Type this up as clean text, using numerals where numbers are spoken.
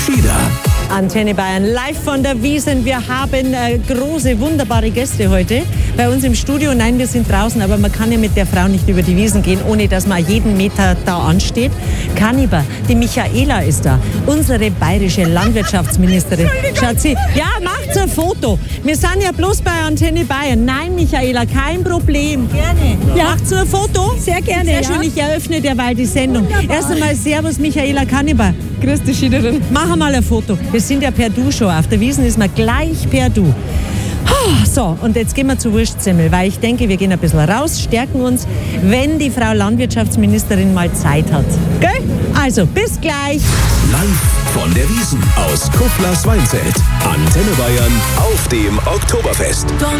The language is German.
Wieder. Antenne Bayern live von der Wiesn. Wir haben große, wunderbare Gäste heute bei uns im Studio. Nein, wir sind draußen, aber man kann ja mit der Frau nicht über die Wiesn gehen, ohne dass man jeden Meter da ansteht. Kaniber, die Michaela ist da, unsere bayerische Landwirtschaftsministerin. Schaut sie, ja, macht ein Foto. Wir sind ja bloß bei Antenne Bayern. Nein, Michaela, kein Problem. Gerne. Ja. Macht so ein Foto? Sehr gerne, Sehr schön, ich eröffne derweil die Sendung. Wunderbar. Erst einmal Servus, Michaela Kaniber. Grüß dich, Schiederin. Mach mal ein Foto. Wir sind ja per Du schon. Auf der Wiesn ist man gleich per Du. So, und jetzt gehen wir zu Wurstsemmel, weil ich denke, wir gehen ein bisschen raus, stärken uns, wenn die Frau Landwirtschaftsministerin mal Zeit hat. Gell? Also, bis gleich. Live von der Wiesn aus Kuflers Weinzelt. Antenne Bayern auf dem Oktoberfest.